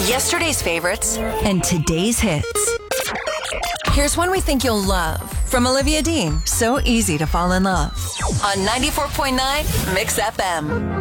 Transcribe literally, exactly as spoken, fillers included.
Yesterday's favorites and today's hits. Here's one we think you'll love from Olivia Dean. So easy to fall in love on ninety-four point nine Mix F M.